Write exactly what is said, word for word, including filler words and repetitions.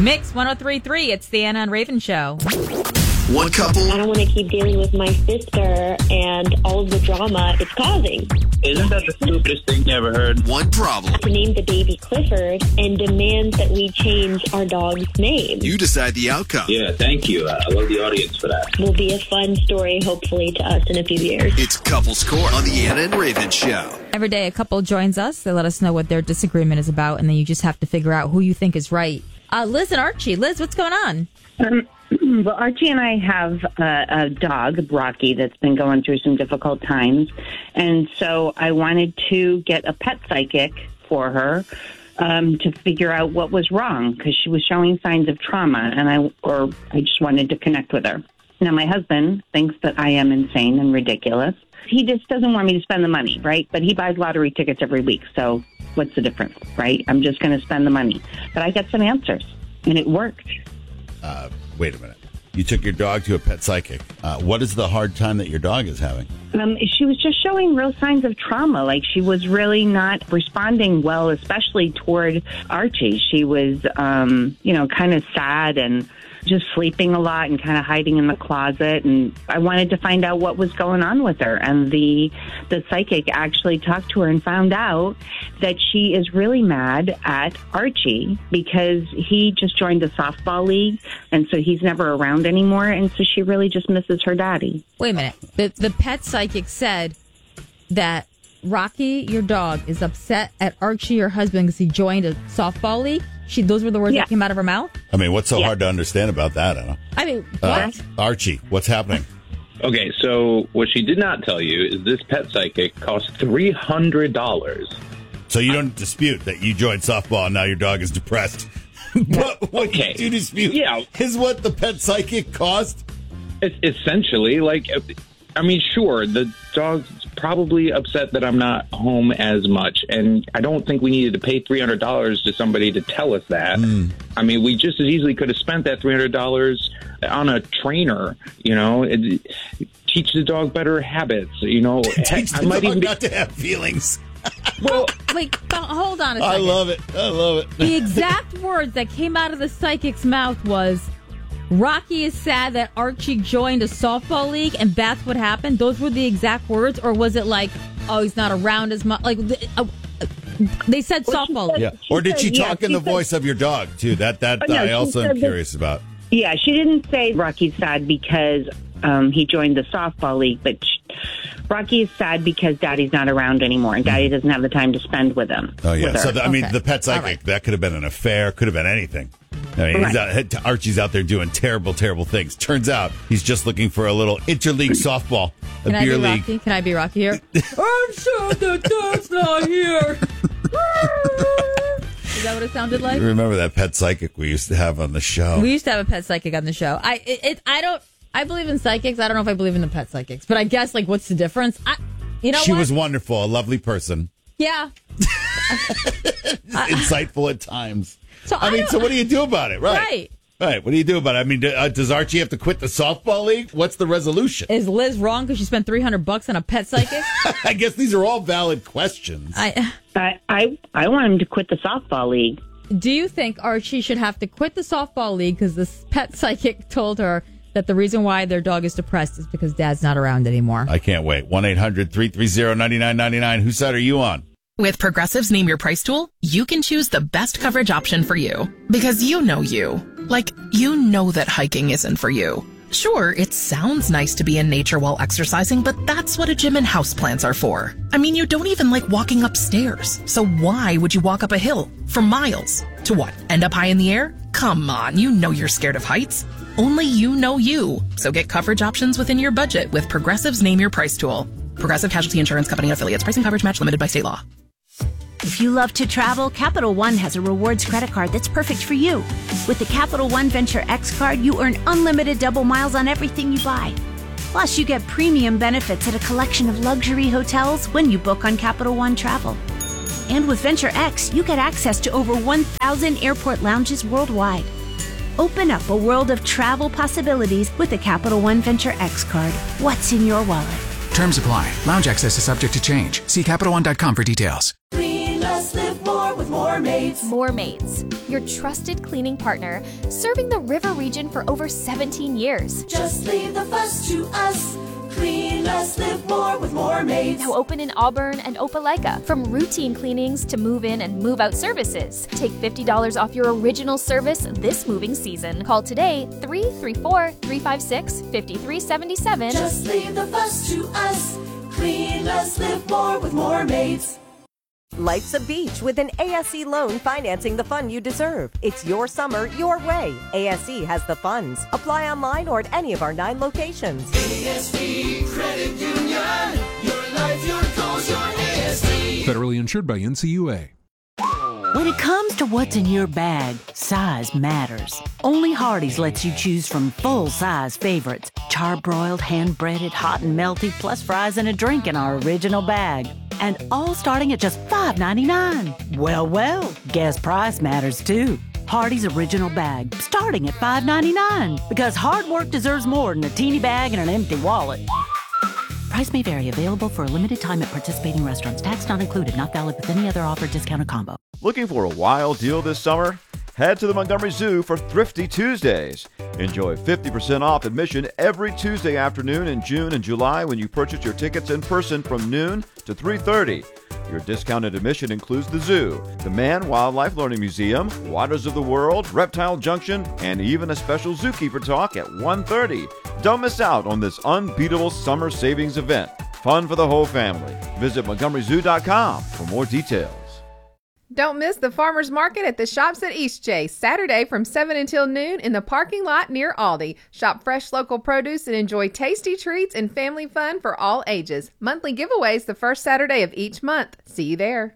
Mix one oh three point three, it's the Anna and Raven Show. One couple. I don't want to keep dealing with my sister and all of the drama it's causing. Isn't that the stupidest thing you ever heard? One problem. To name the baby Clifford and demand that we change our dog's name. You decide the outcome. Yeah, thank you. Uh, I love the audience for that. Will be a fun story, hopefully, to us in a few years. It's Couples Court on the Anna and Raven Show. Every day a couple joins us. They let us know what their disagreement is about, and then you just have to figure out who you think is right. Uh, Liz and Archie. Liz, what's going on? Um, well, Archie and I have a, a dog, Rocky, that's been going through some difficult times. And so I wanted to get a pet psychic for her um, to figure out what was wrong, because she was showing signs of trauma, and I or I just wanted to connect with her. Now, my husband thinks that I am insane and ridiculous. He just doesn't want me to spend the money, right? But he buys lottery tickets every week, so what's the difference, right? I'm just going to spend the money. But I got some answers, and it worked. Uh, wait a minute. You took your dog to a pet psychic. Uh, what is the hard time that your dog is having? Um, she was just showing real signs of trauma. Like, she was really not responding well, especially toward Archie. She was, um, you know, kind of sad and just sleeping a lot and kind of hiding in the closet. And I wanted to find out what was going on with her. And the the psychic actually talked to her and found out that she is really mad at Archie because he just joined a softball league, and so he's never around anymore. And so she really just misses her daddy. Wait a minute. The, the pet psychic said that Rocky, your dog, is upset at Archie, your husband, because he joined a softball league. She, those were the words Yeah. that came out of her mouth? I mean, what's so Yeah. hard to understand about that, Anna? I mean, Uh, what? Archie, what's happening? Okay, so what she did not tell you is this pet psychic cost three hundred dollars. So you don't dispute that you joined softball and now your dog is depressed. But what Okay. you do dispute Yeah. is what the pet psychic cost? It's essentially like, I mean, sure, the dog's probably upset that I'm not home as much, and I don't think we needed to pay three hundred dollars to somebody to tell us that. Mm. I mean, we just as easily could have spent that three hundred dollars on a trainer, you know, it, teach the dog better habits, you know. Teach I the might dog even be, not to have feelings. well, Wait, th- hold on a I second. love it. I love it. The exact words that came out of the psychic's mouth was, Rocky is sad that Archie joined a softball league, and that's what happened. Those were the exact words, or was it like, oh, he's not around as much? Like, uh, uh, they said Well, she softball said- league. Yeah. She Or did she said- yeah, talk in she the said- voice of your dog, too? That that Oh, no, I she also am said that- curious about. Yeah, she didn't say Rocky's sad because um, he joined the softball league, but she, Rocky is sad because Daddy's not around anymore, and Daddy doesn't have the time to spend with him. Oh, yeah. with her. So, the, I mean, Okay. the pet psychic, All right. that could have been an affair, could have been anything. I mean, he's Right. out, Archie's out there doing terrible, terrible things. Turns out he's just looking for a little interleague softball, a Can I beer be league. Rocky? Can I be Rocky here? I'm sad that Dad's not here. Is that what it sounded like? You remember that pet psychic we used to have on the show? We used to have a pet psychic on the show. I it, it I don't I believe in psychics. I don't know if I believe in the pet psychics, but I guess like what's the difference? I, you know she what? was wonderful, a lovely person, yeah. insightful at times. So I I mean, don't- so what do you do about it? Right. Right. Right. What do you do about it? I mean, do, uh, does Archie have to quit the softball league? What's the resolution? Is Liz wrong because she spent three hundred bucks on a pet psychic? I guess these are all valid questions. I I, I I want him to quit the softball league. do you think Archie should have to quit the softball league because this pet psychic told her that the reason why their dog is depressed is because Dad's not around anymore? I can't wait. one eight hundred three three zero nine nine nine nine. Whose side are you on? With Progressive's Name Your Price tool, you can choose the best coverage option for you. Because you know you. Like, you know that hiking isn't for you. Sure, it sounds nice to be in nature while exercising, but that's what a gym and houseplants are for. I mean, you don't even like walking upstairs. So why would you walk up a hill for miles? To what, end up high in the air? Come on, you know you're scared of heights. Only you know you. So get coverage options within your budget with Progressive's Name Your Price tool. Progressive Casualty Insurance Company and affiliates. Pricing coverage match limited by state law. If you love to travel, Capital One has a rewards credit card that's perfect for you. With the Capital One Venture X card, you earn unlimited double miles on everything you buy. Plus, you get premium benefits at a collection of luxury hotels when you book on Capital One Travel. And with Venture X, you get access to over one thousand airport lounges worldwide. Open up a world of travel possibilities with the Capital One Venture X card. What's in your wallet? Terms apply. Lounge access is subject to change. See Capital One dot com for details. Green, let's live more with more More Maids. More Maids, your trusted cleaning partner, serving the river region for over seventeen years. Just leave the fuss to us. Clean less, live more with More Maids. Now open in Auburn and Opelika. From routine cleanings to move-in and move-out services. Take fifty dollars off your original service this moving season. Call today, three three four, three five six, five three seven seven. Just leave the fuss to us. Clean less, live more with More Maids. Life's a beach with an A S E loan financing the fun you deserve. It's your summer, your way. A S E has the funds. Apply online or at any of our nine locations. A S E Credit Union. Your life, your goals, your A S E. Federally insured by N C U A. When it comes to what's in your bag, size matters. Only Hardee's lets you choose from full-size favorites. Charbroiled, hand-breaded, hot and melty, plus fries and a drink in our original bag. And all starting at just five ninety-nine. Well, well, guess price matters too. Hardee's original bag, starting at five ninety-nine. Because hard work deserves more than a teeny bag and an empty wallet. Price may vary. Available for a limited time at participating restaurants. Tax not included. Not valid with any other offer, discount, or combo. Looking for a wild deal this summer? Head to the Montgomery Zoo for Thrifty Tuesdays. Enjoy fifty percent off admission every Tuesday afternoon in June and July when you purchase your tickets in person from noon to three thirty. Your discounted admission includes the zoo, the Man Wildlife Learning Museum, Waters of the World, Reptile Junction, and even a special zookeeper talk at one thirty. Don't miss out on this unbeatable summer savings event. Fun for the whole family. Visit Montgomery Zoo dot com for more details. Don't miss the farmers market at the Shops at Eastchase, Saturday from seven until noon in the parking lot near Aldi. Shop fresh local produce and enjoy tasty treats and family fun for all ages. Monthly giveaways the first Saturday of each month. See you there.